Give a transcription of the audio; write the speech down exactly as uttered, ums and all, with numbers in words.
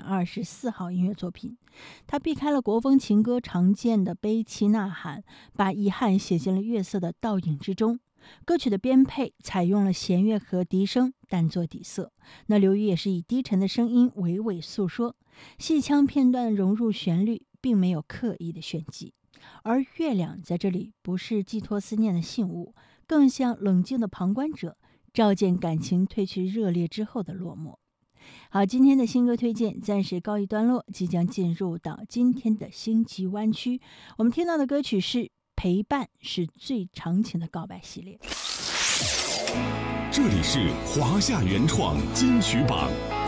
二十四号音乐作品。他避开了国风情歌常见的悲凄呐喊，把遗憾写进了月色的倒影之中。歌曲的编配采用了弦乐和笛声单做底色，那刘瑜也是以低沉的声音娓娓诉说，戏腔片段融入旋律，并没有刻意的炫技。而月亮在这里不是寄托思念的信物，更像冷静的旁观者，照见感情褪去热烈之后的落寞。好，今天的新歌推荐暂时告一段落，即将进入到今天的星际湾区。我们听到的歌曲是陪伴是最长情的告白系列。 这里是华夏原创金曲榜。